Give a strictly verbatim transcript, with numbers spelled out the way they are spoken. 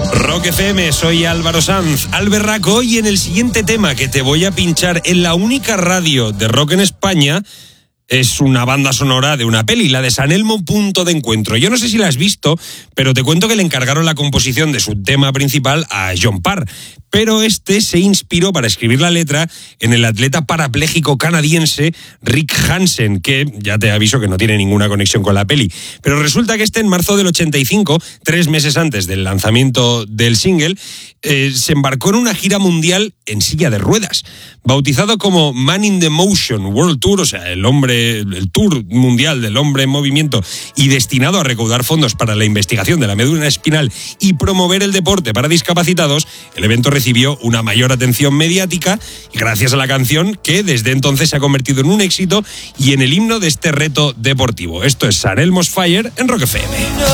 Rock F M, soy Álvaro Sanz, Alberraco, y en el siguiente tema que te voy a pinchar en la única radio de rock en España es una banda sonora de una peli, la de San Elmo, Punto de Encuentro. Yo no sé si la has visto, pero te cuento que le encargaron la composición de su tema principal a John Parr, pero este se inspiró para escribir la letra en el atleta parapléjico canadiense Rick Hansen, que ya te aviso que no tiene ninguna conexión con la peli. Pero resulta que este, en marzo del ochenta y cinco, tres meses antes del lanzamiento del single, eh, se embarcó en una gira mundial en silla de ruedas, bautizado como Man in the Motion World Tour, o sea, el hombre, el tour mundial del hombre en movimiento, y destinado a recaudar fondos para la investigación de la médula espinal y promover el deporte para discapacitados. El evento recibió una mayor atención mediática gracias a la canción, que desde entonces se ha convertido en un éxito y en el himno de este reto deportivo. Esto es San Elmo's Fire en Rock F M.